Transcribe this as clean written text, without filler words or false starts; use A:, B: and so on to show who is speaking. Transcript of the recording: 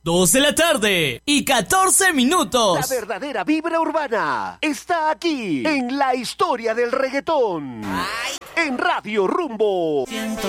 A: 2 de la tarde y 14 minutos.
B: La verdadera vibra urbana está aquí en la historia del reggaetón. En Radio Rumbo.